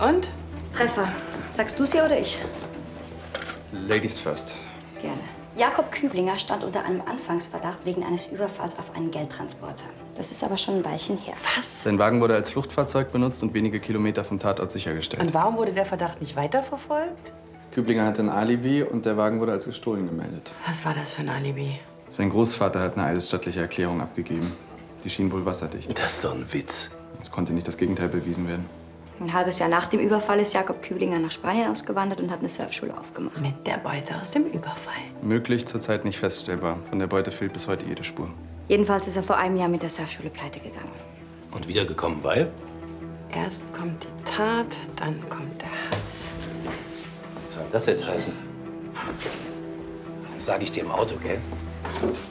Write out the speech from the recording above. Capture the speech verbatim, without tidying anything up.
Und? Treffer. Sagst du es ihr oder ich? Ladies first. Gerne. Jakob Küblinger stand unter einem Anfangsverdacht wegen eines Überfalls auf einen Geldtransporter. Das ist aber schon ein Weilchen her. Was? Sein Wagen wurde als Fluchtfahrzeug benutzt und wenige Kilometer vom Tatort sichergestellt. Und warum wurde der Verdacht nicht weiterverfolgt? Küblinger hatte ein Alibi und der Wagen wurde als gestohlen gemeldet. Was war das für ein Alibi? Sein Großvater hat eine eidesstattliche Erklärung abgegeben. Die schien wohl wasserdicht. Das ist doch ein Witz. Es konnte nicht das Gegenteil bewiesen werden. Ein halbes Jahr nach dem Überfall ist Jakob Küblinger nach Spanien ausgewandert und hat eine Surfschule aufgemacht. Mit der Beute aus dem Überfall. Möglich, zurzeit nicht feststellbar. Von der Beute fehlt bis heute jede Spur. Jedenfalls ist er vor einem Jahr mit der Surfschule pleite gegangen. Und wiedergekommen, weil? Erst kommt die Tat, dann kommt der Hass. Was soll das jetzt heißen? Das sage ich dir im Auto, gell?